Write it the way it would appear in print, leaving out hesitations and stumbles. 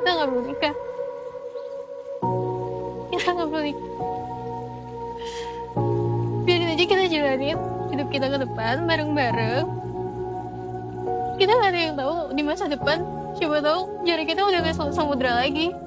Kita nggak perlu nikah. Kita nggak perlu nikah. Biarin aja kita jalanin hidup kita ke depan bareng-bareng. Kita nggak ada yang tahu di masa depan. Siapa tahu jarak kita udah nggak samudra lagi.